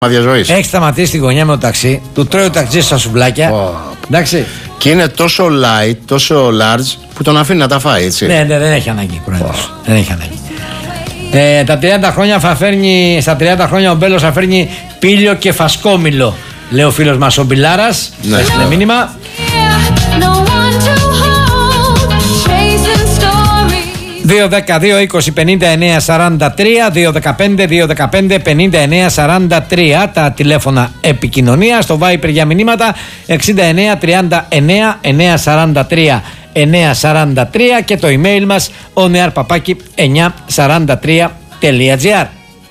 διαζωής. Έχει σταματήσει τη γωνιά με το ταξί, του τρώει το ταξί στα σουβλάκια. Εντάξει. Και είναι τόσο light, τόσο large που τον αφήνει να τα φάει, έτσι. Ναι, δεν έχει ανάγκη, πρόεδρος. Δεν έχει ανάγκη. Τα 30 χρόνια στα 30 χρόνια ο Μπέλος θα φέρνει πήλιο και φασκόμηλο, λέει ο φίλος μας ο Μπιλάρας. Ναι. Έστειλε μήνυμα. 2-10-2-20-59-43 2-15-2-15-59-43 τα τηλέφωνα επικοινωνία. Στο Viper για μηνύματα 69-39-943 943 και το email μας onearpapaki943.gr.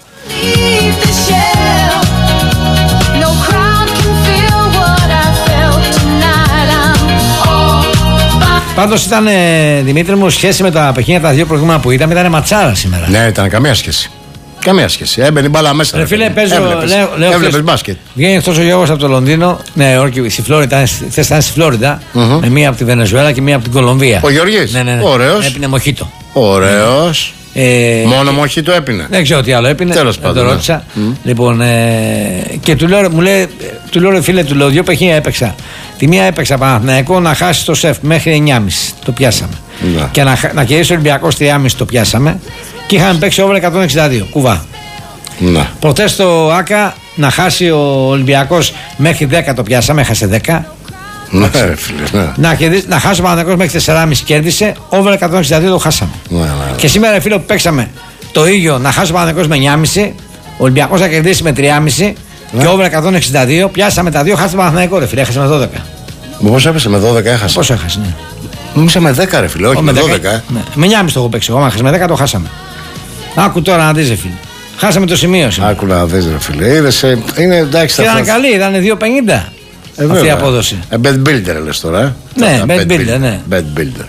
Πάντως ήταν, Δημήτρη μου, σχέση με τα παιχνίδια τα δύο προηγούμενα που ήταν ματσάρα σήμερα. Ναι, ήταν καμία σχέση. Καμία σχέση. Έμπαινε μπάλα μέσα. Ρε φίλε, παίζω. Έβλεπες μπάσκετ. Βγαίνει αυτός ο Γιώργος από το Λονδίνο. Ναι, όχι, στη Φλόριντα. Χθες ήταν στη Φλόριντα. Με μία από τη Βενεζουέλα και μία από την Κολομβία. Ο Γιώργης. Ναι. Ωραίος. Έπινε μοχίτο. Ωραίος. Μόνο μοχίτο έπινε. Δεν ξέρω τι άλλο έπινε. Τέλος πάντων. Το ρώτησα. Λοιπόν, και του λέω, ρε φίλε, δύο παιχνίδια έπαιξα. Τη μία έπαιξα Παναθηναϊκό να χάσει το σεφ μέχρι 9,5. Το πιάσαμε. Ναι. Και να κερδίσει ο Ολυμπιακός 3,5 το πιάσαμε. Και είχαμε παίξει over 162. Κουβά. Ναι. Προτές στο ΆΚΑ να χάσει ο Ολυμπιακός μέχρι 10 το πιάσαμε. Έχασε 10. Ναι, ρε φίλε. Να χάσει ο Παναθηναϊκός μέχρι 4,5 κέρδισε. Over 162 το χάσαμε. Ναι. Και σήμερα, ρε φίλε, που παίξαμε το ίδιο να χάσει ο Παναθηναϊκός με 9,5. Ο Ολυμπιακός θα κερδίσει με 3,5. Και over 162, πιάσαμε τα δύο, χάσαμε τον Παναθηναϊκό, ρε φίλε, έχασε με 12. Πώς έπεσε με 12, έχασε. Πώς έχασε, ναι. Νόμιζα με 10, ρε φίλε, όχι με 12. Ναι. Με 9,5 το έχω παίξει. Εγώ, χάσει με 10 το χάσαμε. Άκου τώρα να δεις, ρε φίλε. Χάσαμε το σημείο σήμερα. Άκου να δεις, ρε φίλε. Είδες, είναι εντάξει. Ήταν καλή, ήταν 2,50 αυτή η απόδοση. Bad builder λες τώρα. Ναι, bad builder, ναι. Bad builder.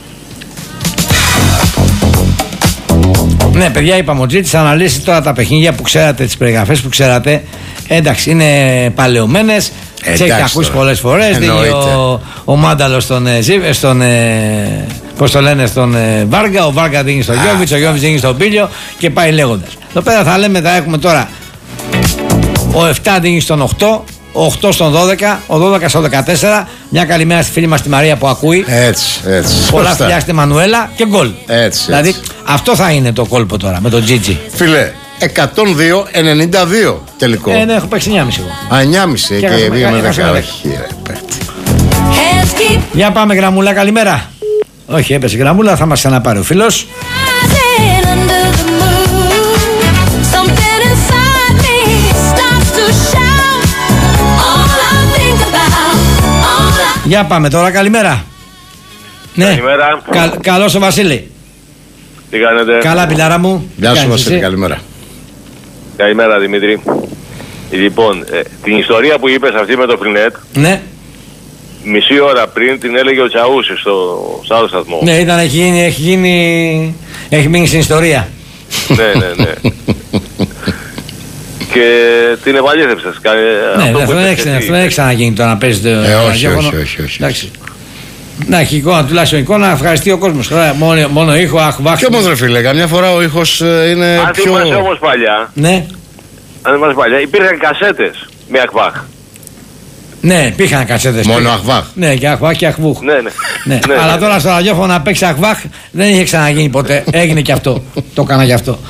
Ναι, παιδιά, είπαμε ο Τζίτης αναλύσει τώρα τα παιχνίδια που ξέρατε, τις περιγραφές που ξέρατε. Εντάξει, είναι παλαιωμένες. Τις έχετε ακούσει πολλές φορές. Δίνει ο Μάνταλος στον πώς το λένε, στον Βάργα. Ο Βάργα δίνει στον Γιώβιτς, ο Γιώβιτς δίνει στον Πίλιο και πάει λέγοντας. Εδώ πέρα θα λέμε, θα έχουμε τώρα ο 7 δίνει στον 8, ο 8 στον 12, ο 12 στον 14. Μια καλημέρα στη φίλη μας τη Μαρία που ακούει. Έτσι. Πολλά φιλιά στη Μανουέλα και γκολ. Έτσι. Δηλαδή αυτό θα είναι το κόλπο τώρα με τον Τζίτζι. Φίλε, 102-92 τελικό. Ναι, έχω παίξει 9,5 εγώ. 9,5 και πήγαμε 10. Για πάμε, γραμμούλα, καλημέρα. Όχι, έπεσε γραμμούλα, θα μας ξαναπάρει ο φίλος. Για πάμε τώρα, καλημέρα. Καλημέρα. Ναι. Καλώς ο Βασίλη. Τι κάνετε? Καλά, πιλάρα μου. Γεια σου, Βασίλη, καλημέρα. Καλημέρα, Δημήτρη. Λοιπόν, την ιστορία που είπες αυτή με το Φρινέτ, ναι, μισή ώρα πριν την έλεγε ο Τσαούσης στο άλλο σταθμό. Ναι, έχει μείνει στην ιστορία. Ναι. Και την επαλήθευσες. Ναι, αυτό δεν έχει ξαναγίνει τώρα να παίζει το ραδιόφωνο. Όχι. Εντάξει. Να έχει εικόνα, τουλάχιστον εικόνα, ευχαριστεί ο κόσμος. Μόνο ήχο, αχβάχ. Και όμως, ρε φίλε, καμιά φορά ο ήχος είναι αν πιο... θυμάσαι όμως παλιά, ναι. Υπήρχαν κασέτες με αχβάχ. Ναι, υπήρχαν κασέτες. Μόνο αχβάχ. Ναι, και αχβάχ και αχβούχ. Ναι. Αλλά τώρα στο ραδιόφωνο να παίξει αχβάχ δεν είχε ξαναγίνει ποτέ. Έγινε και αυτό. Το έκανα και αυτό.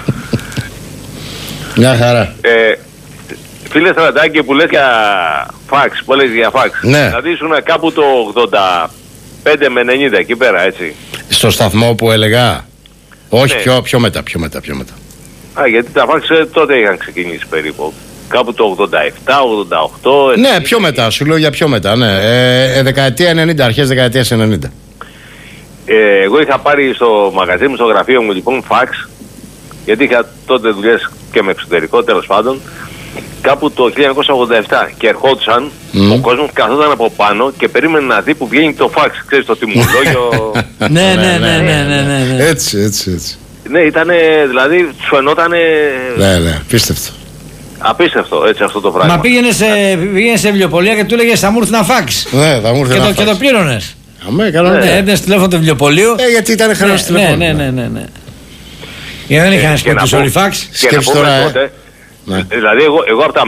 Μια χαρά. Φίλε Στρατάκη, που λες για φαξ, ναι. να δεις κάπου το 85 με 90 εκεί πέρα, έτσι. Στο σταθμό που έλεγα. Όχι, ναι. πιο μετά. Γιατί τα φαξ τότε είχαν ξεκινήσει περίπου. Κάπου το 87, 88. Ναι, πιο μετά, σου λέω για πιο μετά, ναι. Δεκαετία 90, αρχές δεκαετίας 90. Εγώ είχα πάρει στο μαγαζί μου, στο γραφείο μου, λοιπόν, φαξ, γιατί είχα τότε δουλειές και με εξωτερικό, τέλος πάντων. Κάπου το 1987 και ερχόντουσαν, ο κόσμος καθόταν από πάνω και περίμενε να δει που βγαίνει το φαξ, ξέρεις, το τιμολόγιο. Ναι. Έτσι. Ναι, ήτανε, δηλαδή, σου φαινότανε... Ναι, πίστευτο. Απίστευτο, έτσι, αυτό το πράγμα. Μα πήγαινε σε βιβλιοπωλεία και του έλεγε θα μου έρθει ένα φαξ. Ναι, θα μου έρθει ένα φαξ. Και το πλήρωνες. Ναι, έδινε τηλέφωνο του βιβλιοπωλείου. Γιατί ήταν χρέος τηλέφωνο. Ναι. Δεν είχαν σπίτι όλοι φαξ. Σκέψου τώρα. Δηλαδή, εγώ από τα